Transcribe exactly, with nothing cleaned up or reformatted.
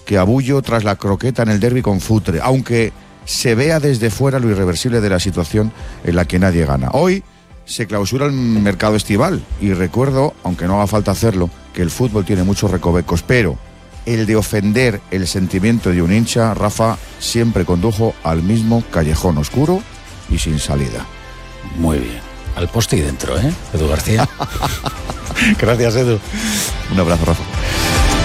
que abullo tras la croqueta en el derbi con Futre, aunque se vea desde fuera lo irreversible de la situación en la que nadie gana. Hoy se clausura el mercado estival y recuerdo, aunque no haga falta hacerlo, que el fútbol tiene muchos recovecos, pero el de ofender el sentimiento de un hincha, Rafa, siempre condujo al mismo callejón oscuro y sin salida. Muy bien. Al poste y dentro, ¿eh? Edu García. Gracias, Edu. Un abrazo, Rafa.